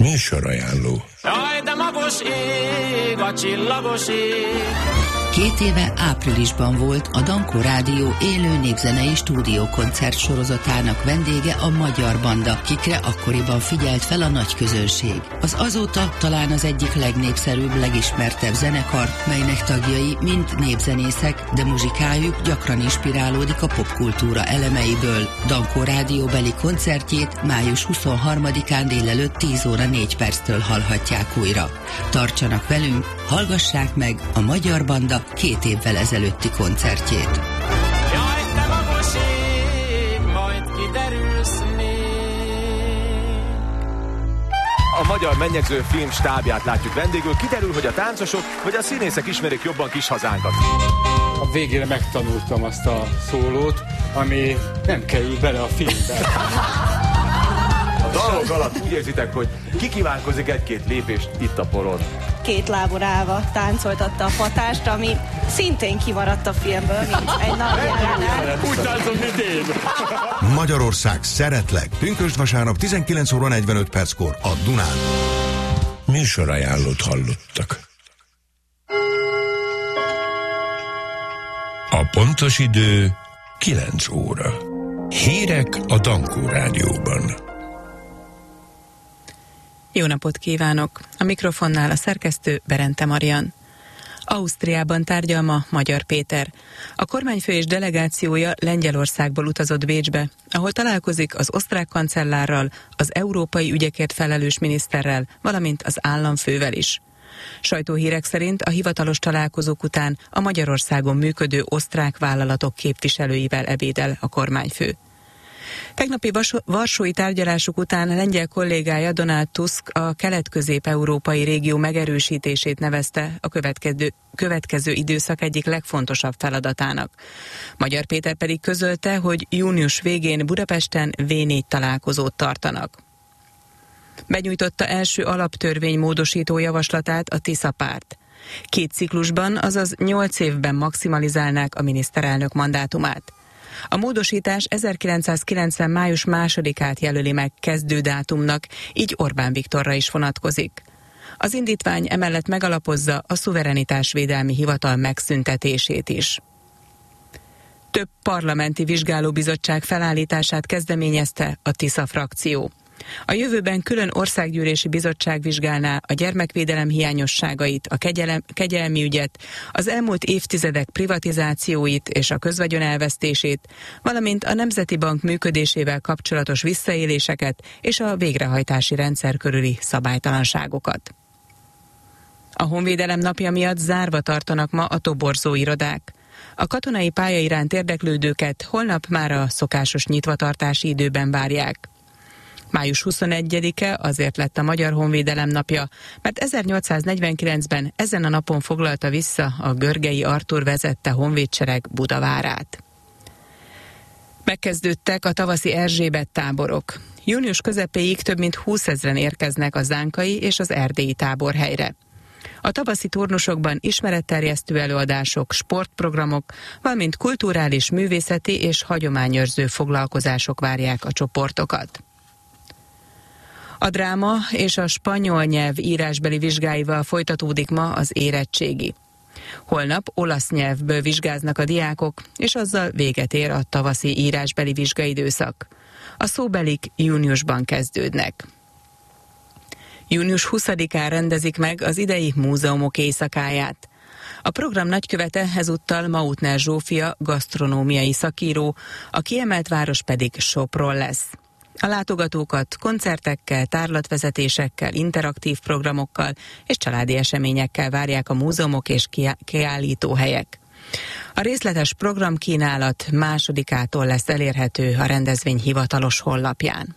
Műsorajánló. Jaj, de magos ég, a csillagos ég. 2 éve áprilisban volt a Dankó Rádió élő népzenei stúdiókoncert sorozatának vendége a Magyar Banda, kikre akkoriban figyelt fel a nagy közönség. Az azóta talán az egyik legnépszerűbb, legismertebb zenekar, melynek tagjai mind népzenészek, de muzsikájuk gyakran inspirálódik a popkultúra elemeiből. Dankó Rádióbeli koncertjét május 23-án délelőtt 10 óra 4 perctől hallhatják újra. Tartsanak velünk, hallgassák meg a Magyar Banda 2 évvel ezelőtti koncertjét. Jaj, te magos ég, majd kiderülsz még. A Magyar Mennyegző Film stábját látjuk vendégül. Kiderül, hogy a táncosok vagy a színészek ismerik jobban kis hazánkat. A végére megtanultam azt a szólót, ami nem kerül bele a filmbe. A dalok alatt úgy érzitek, hogy kikívánkozik egy-két lépést itt a poron. 2 lábon állva táncoltatta a patást, ami szintén kimaradt a filmből, mint egy nap jelenet. Úgy táncol, mint én. Magyarország szeretlek. Pünkösd vasárnap 19 óra 45 perckor a Dunán. Műsorajánlót hallottak. A pontos idő 9 óra. Hírek a Dankó Rádióban. Jó napot kívánok! A mikrofonnál a szerkesztő Berente Marian. Ausztriában tárgyal ma Magyar Péter. A kormányfő és delegációja Lengyelországból utazott Bécsbe, ahol találkozik az osztrák kancellárral, az európai ügyekért felelős miniszterrel, valamint az államfővel is. Sajtóhírek szerint a hivatalos találkozók után a Magyarországon működő osztrák vállalatok képviselőivel ebédel a kormányfő. Tegnapi varsói tárgyalások után lengyel kollégája Donald Tusk a kelet-közép-európai régió megerősítését nevezte a következő időszak egyik legfontosabb feladatának. Magyar Péter pedig közölte, hogy június végén Budapesten V4 találkozót tartanak. Benyújtotta első alaptörvény módosító javaslatát a Tisza párt. 2 ciklusban, azaz 8 évben maximalizálnák a miniszterelnök mandátumát. A módosítás 1990. május 2-át jelöli meg kezdődátumnak, így Orbán Viktorra is vonatkozik. Az indítvány emellett megalapozza a szuverenitásvédelmi hivatal megszüntetését is. Több parlamenti vizsgálóbizottság felállítását kezdeményezte a Tisza frakció. A jövőben külön országgyűlési bizottság vizsgálná a gyermekvédelem hiányosságait, a kegyelmi ügyet, az elmúlt évtizedek privatizációit és a közvagyon elvesztését, valamint a Nemzeti Bank működésével kapcsolatos visszaéléseket és a végrehajtási rendszer körüli szabálytalanságokat. A Honvédelem napja miatt zárva tartanak ma a toborzó irodák. A katonai pálya iránt érdeklődőket holnap már a szokásos nyitvatartási időben várják. Május 21-e azért lett a Magyar Honvédelem napja, mert 1849-ben ezen a napon foglalta vissza a Görgei Artúr vezette honvédsereg Budavárát. Megkezdődtek a tavaszi Erzsébet táborok. Június közepéig több mint 20 000-en érkeznek a zánkai és az erdélyi táborhelyre. A tavaszi turnusokban ismeretterjesztő előadások, sportprogramok, valamint kulturális, művészeti és hagyományőrző foglalkozások várják a csoportokat. A dráma és a spanyol nyelv írásbeli vizsgáival folytatódik ma az érettségi. Holnap olasz nyelvből vizsgáznak a diákok, és azzal véget ér a tavaszi írásbeli vizsgaidőszak. A szóbelik júniusban kezdődnek. Június 20-án rendezik meg az idei múzeumok éjszakáját. A program nagykövete ezúttal Mautner Zsófia, gasztronómiai szakíró, a kiemelt város pedig Sopron lesz. A látogatókat koncertekkel, tárlatvezetésekkel, interaktív programokkal és családi eseményekkel várják a múzeumok és kiállítóhelyek. A részletes programkínálat 2-ától lesz elérhető a rendezvény hivatalos honlapján.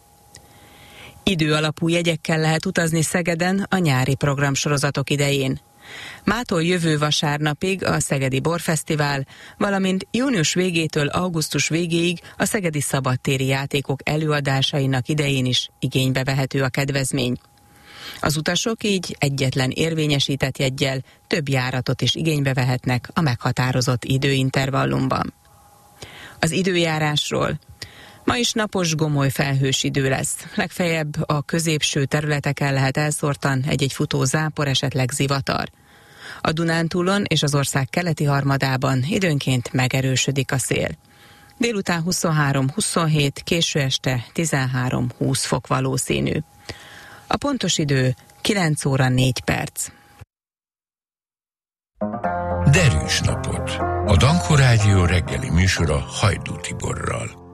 Időalapú jegyekkel lehet utazni Szegeden a nyári programsorozatok idején. Mától jövő vasárnapig a Szegedi Borfesztivál, valamint június végétől augusztus végéig a szegedi szabadtéri játékok előadásainak idején is igénybe vehető a kedvezmény. Az utasok így egyetlen érvényesített jeggyel több járatot is igénybe vehetnek a meghatározott időintervallumban. Az időjárásról. Ma is napos, gomoly felhős idő lesz. Legfeljebb a középső területeken lehet elszórtan egy-egy futó zápor, esetleg zivatar. A Dunántúlon és az ország keleti harmadában időnként megerősödik a szél. Délután 23-27, késő este 13-20 fok valószínű. A pontos idő 9 óra 4 perc. Derűs napot! A Dankó Rádió reggeli műsora Hajdú Tiborral.